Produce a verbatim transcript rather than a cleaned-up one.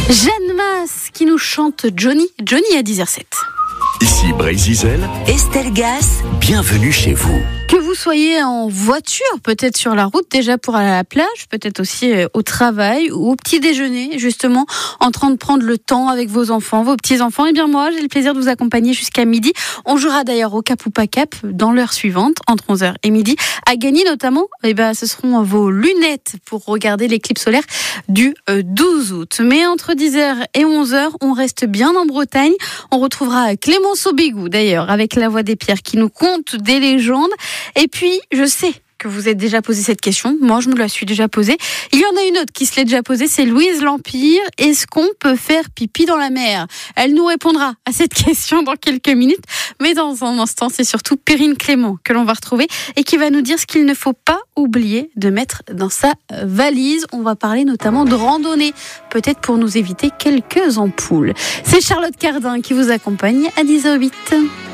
Jeanne Masse qui nous chante Johnny, Johnny à dix heures zéro sept. Ici Brézizel, Estelle Gas, bienvenue chez vous. Que vous soyez en voiture, peut-être sur la route déjà pour aller à la plage, peut-être aussi au travail ou au petit déjeuner, justement, en train de prendre le temps avec vos enfants, vos petits-enfants, et bien moi, j'ai le plaisir de vous accompagner jusqu'à midi. On jouera d'ailleurs au Cap ou pas Cap dans l'heure suivante, entre onze heures et midi. À gagner notamment, eh ben, ce seront vos lunettes pour regarder l'éclipse solaire du douze août. Mais entre dix heures et onze heures, on reste bien en Bretagne. On retrouvera Clémenceau Bigou d'ailleurs, avec La Voix des Pierres, qui nous conte des légendes. Et puis, je sais que vous êtes déjà posé cette question. Moi, je me la suis déjà posée. Il y en a une autre qui se l'est déjà posée, c'est Louise L'Empire. Est-ce qu'on peut faire pipi dans la mer ? Elle nous répondra à cette question dans quelques minutes. Mais dans un instant, c'est surtout Perrine Clément que l'on va retrouver et qui va nous dire ce qu'il ne faut pas oublier de mettre dans sa valise. On va parler notamment de randonnée, peut-être pour nous éviter quelques ampoules. C'est Charlotte Cardin qui vous accompagne à dix heures zéro huit.